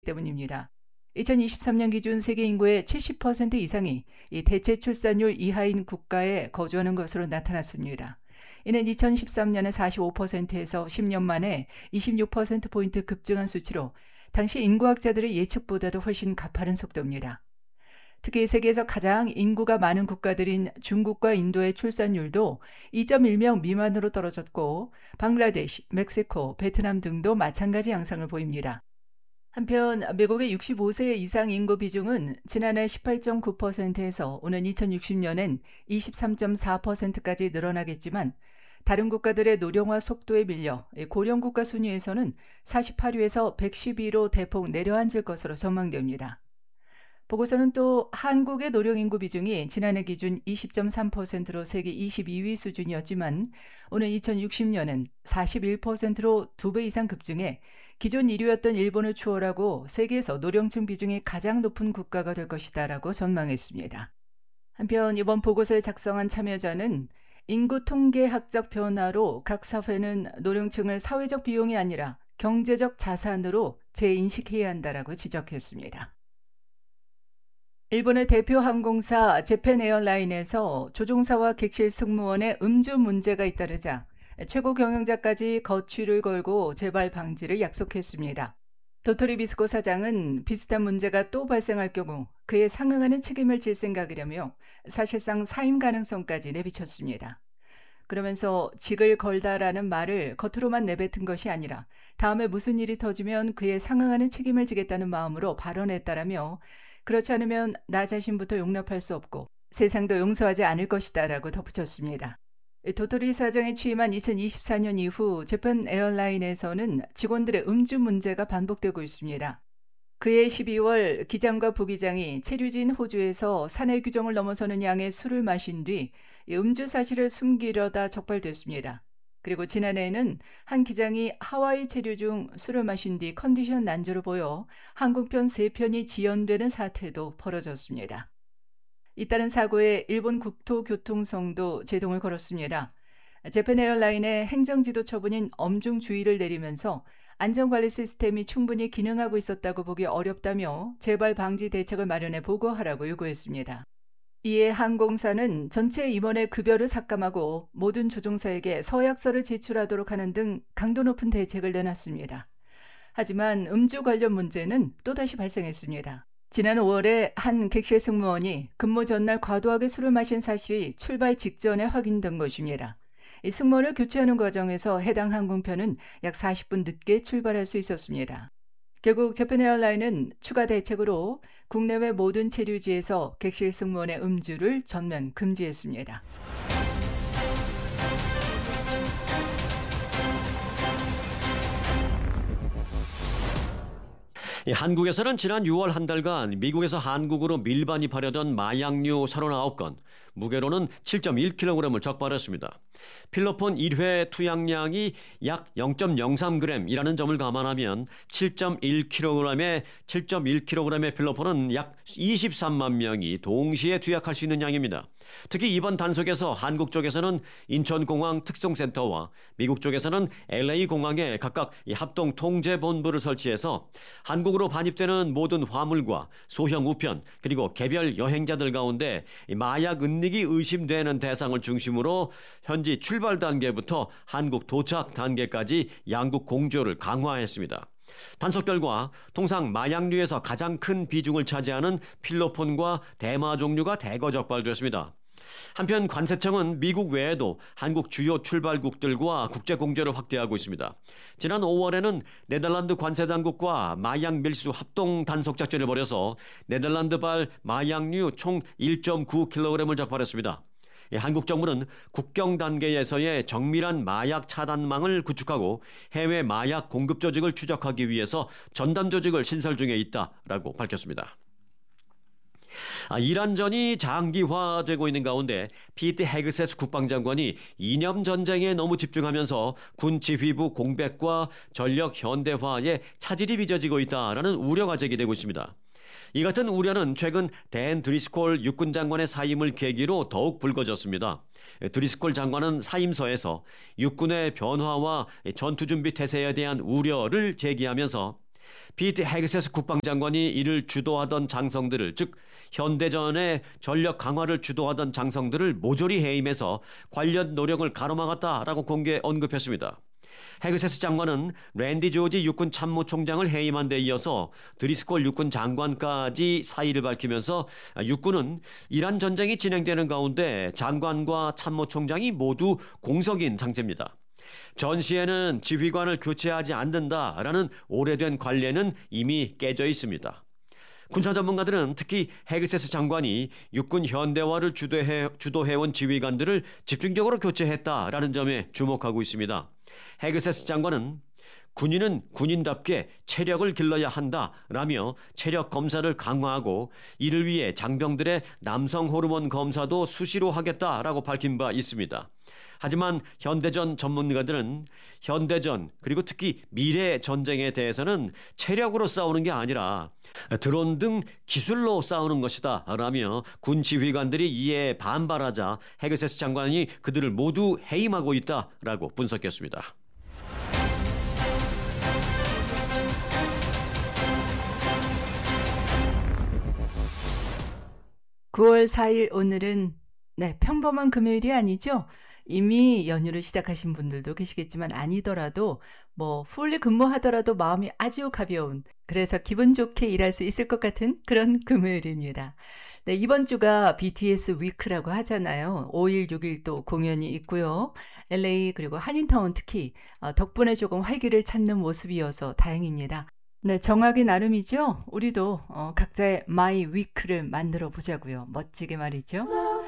때문입니다. 2023년 기준 세계 인구의 70% 이상이 이 대체 출산율 이하인 국가에 거주하는 것으로 나타났습니다. 이는 2013년에 45%에서 10년 만에 26%포인트 급증한 수치로 당시 인구학자들의 예측보다도 훨씬 가파른 속도입니다. 특히 세계에서 가장 인구가 많은 국가들인 중국과 인도의 출산율도 2.1명 미만으로 떨어졌고 방글라데시, 멕시코, 베트남 등도 마찬가지 양상을 보입니다. 한편 미국의 65세 이상 인구 비중은 지난해 18.9%에서 오는 2060년엔 23.4%까지 늘어나겠지만 다른 국가들의 노령화 속도에 밀려 고령 국가 순위에서는 48위에서 112위로 대폭 내려앉을 것으로 전망됩니다. 보고서는 또 한국의 노령 인구 비중이 지난해 기준 20.3%로 세계 22위 수준이었지만 오는 2060년엔 41%로 2배 이상 급증해 기존 1위였던 일본을 추월하고 세계에서 노령층 비중이 가장 높은 국가가 될 것이다라고 전망했습니다. 한편 이번 보고서를 작성한 참여자는 인구 통계학적 변화로 각 사회는 노령층을 사회적 비용이 아니라 경제적 자산으로 재인식해야 한다라고 지적했습니다. 일본의 대표 항공사 재팬 에어라인에서 조종사와 객실 승무원의 음주 문제가 잇따르자 최고 경영자까지 거취를 걸고 재발 방지를 약속했습니다. 도토리 비스코 사장은 비슷한 문제가 또 발생할 경우 그에 상응하는 책임을 질 생각이라며 사실상 사임 가능성까지 내비쳤습니다. 그러면서 직을 걸다라는 말을 겉으로만 내뱉은 것이 아니라 다음에 무슨 일이 터지면 그에 상응하는 책임을 지겠다는 마음으로 발언했다라며 그렇지 않으면 나 자신부터 용납할 수 없고 세상도 용서하지 않을 것이다 라고 덧붙였습니다. 도토리 사장에 취임한 2024년 이후 재팬 에어라인에서는 직원들의 음주 문제가 반복되고 있습니다. 그해 12월 기장과 부기장이 체류지인 호주에서 사내 규정을 넘어서는 양의 술을 마신 뒤 음주 사실을 숨기려다 적발됐습니다. 그리고 지난해에는 한 기장이 하와이 체류 중 술을 마신 뒤 컨디션 난조를 보여 항공편 3편이 지연되는 사태도 벌어졌습니다. 잇따른 사고에 일본 국토교통성도 제동을 걸었습니다. 재팬 에어라인의 행정지도 처분인 엄중주의를 내리면서 안전관리 시스템이 충분히 기능하고 있었다고 보기 어렵다며 재발 방지 대책을 마련해 보고하라고 요구했습니다. 이에 항공사는 전체 임원의 급여를 삭감하고 모든 조종사에게 서약서를 제출하도록 하는 등 강도 높은 대책을 내놨습니다. 하지만 음주 관련 문제는 또다시 발생했습니다. 지난 5월에 한 객실 승무원이 근무 전날 과도하게 술을 마신 사실이 출발 직전에 확인된 것입니다. 이 승무원을 교체하는 과정에서 해당 항공편은 약 40분 늦게 출발할 수 있었습니다. 결국 재팬 에어라인은 추가 대책으로 국내외 모든 체류지에서 객실 승무원의 음주를 전면 금지했습니다. 한국에서는 지난 6월 한 달간 미국에서 한국으로 밀반입하려던 마약류 39건, 무게로는 7.1kg을 적발했습니다. 필로폰 1회 투약량이 약 0.03g이라는 점을 감안하면 7.1kg의 필로폰은 약 23만 명이 동시에 투약할 수 있는 양입니다. 특히 이번 단속에서 한국 쪽에서는 인천공항 특송센터와 미국 쪽에서는 LA공항에 각각 합동 통제본부를 설치해서 한국으로 반입되는 모든 화물과 소형 우편 그리고 개별 여행자들 가운데 마약 은닉이 의심되는 대상을 중심으로 현지 출발 단계부터 한국 도착 단계까지 양국 공조를 강화했습니다. 단속 결과 통상 마약류에서 가장 큰 비중을 차지하는 필로폰과 대마 종류가 대거 적발됐습니다. 한편 관세청은 미국 외에도 한국 주요 출발국들과 국제 공조를 확대하고 있습니다. 지난 5월에는 네덜란드 관세당국과 마약 밀수 합동 단속 작전을 벌여서 네덜란드발 마약류 총 1.9kg을 적발했습니다. 한국 정부는 국경 단계에서의 정밀한 마약 차단망을 구축하고 해외 마약 공급 조직을 추적하기 위해서 전담 조직을 신설 중에 있다라고 밝혔습니다. 이란전이 장기화되고 있는 가운데 피트 헤그세스 국방장관이 이념 전쟁에 너무 집중하면서 군 지휘부 공백과 전력 현대화에 차질이 빚어지고 있다라는 우려가 제기되고 있습니다. 이 같은 우려는 최근 댄 드리스콜 육군 장관의 사임을 계기로 더욱 불거졌습니다. 드리스콜 장관은 사임서에서 육군의 변화와 전투준비 태세에 대한 우려를 제기하면서 피트 헤그세스 국방장관이 이를 주도하던 장성들을, 즉 현대전의 전력 강화를 주도하던 장성들을 모조리 해임해서 관련 노력을 가로막았다라고 공개 언급했습니다. 헤그세스 장관은 랜디 조지 육군 참모총장을 해임한 데 이어서 드리스콜 육군 장관까지 사의를 밝히면서 육군은 이란 전쟁이 진행되는 가운데 장관과 참모총장이 모두 공석인 상태입니다. 전시에는 지휘관을 교체하지 않는다라는 오래된 관례는 이미 깨져 있습니다. 군사 전문가들은 특히 헤그세스 장관이 육군 현대화를 주도해온 지휘관들을 집중적으로 교체했다라는 점에 주목하고 있습니다. 헤그세스 장관은 군인은 군인답게 체력을 길러야 한다라며 체력 검사를 강화하고 이를 위해 장병들의 남성 호르몬 검사도 수시로 하겠다라고 밝힌 바 있습니다. 하지만 현대전 전문가들은 현대전 그리고 특히 미래 전쟁에 대해서는 체력으로 싸우는 게 아니라 드론 등 기술로 싸우는 것이다 라며 군 지휘관들이 이에 반발하자 헤그세스 장관이 그들을 모두 해임하고 있다라고 분석했습니다. (9월 4일) 오늘은 평범한 금요일이 아니죠. 이미 연휴를 시작하신 분들도 계시겠지만 아니더라도 풀리 근무하더라도 마음이 아주 가벼운, 그래서 기분 좋게 일할 수 있을 것 같은 그런 금요일입니다. 이번 주가 BTS 위크라고 하잖아요. 5일, 6일 또 공연이 있고요. LA 그리고 한인타운 특히 덕분에 조금 활기를 찾는 모습이어서 다행입니다. 정하기 나름이죠. 우리도 각자의 마이 위크를 만들어 보자고요. 멋지게 말이죠.